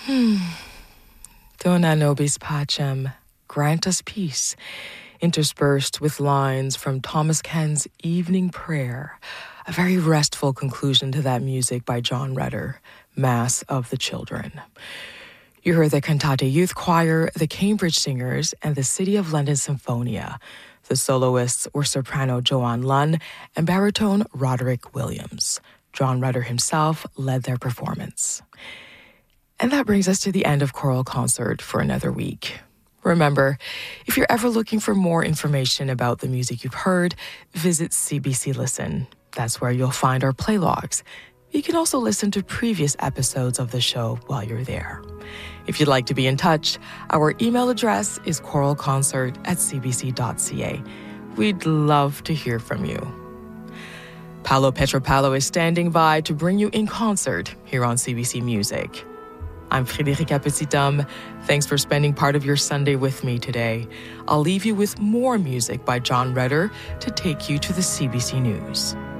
Dona nobis pacem, grant us peace, interspersed with lines from Thomas Kenn's Evening Prayer, a very restful conclusion to that music by John Rutter, Mass of the Children. You heard the Cantate Youth Choir, the Cambridge Singers, and the City of London Symphonia. The soloists were soprano Joanne Lunn and baritone Roderick Williams. John Rutter himself led their performance. And that brings us to the end of Choral Concert for another week. Remember, if you're ever looking for more information about the music you've heard, visit CBC Listen. That's where you'll find our playlogs. You can also listen to previous episodes of the show while you're there. If you'd like to be in touch, our email address is choralconcert@cbc.ca. We'd love to hear from you. Paolo Petropalo is standing by to bring you In Concert here on CBC Music. I'm Frédérica Petit-Homme. Thanks for spending part of your Sunday with me today. I'll leave you with more music by John Rutter to take you to the CBC News.